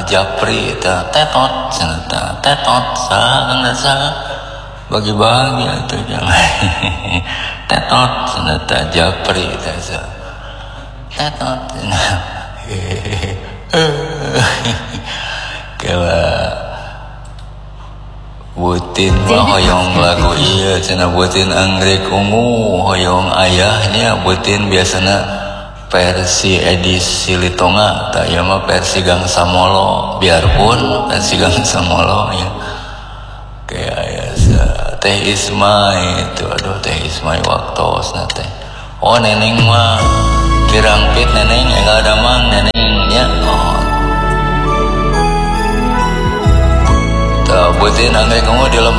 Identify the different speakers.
Speaker 1: japri eta tetot cenah tetot saha bagi-bagi atuh jangan tetot cenah japri eta tetot kala butin mah hoyong lagu ieu cenah butin anggrek ungu hoyong ayahnya butin biasana versi edisi Litonga tak ya mah versi Gang Samolo biarpun versi Gang Samolo ya kayak ya Teh Ismai itu aduh Teh Ismai waktos teh oh neneng mah kirampit neneng enggak ada mang nenengnya oh tak buatin anggrek kamu di dalam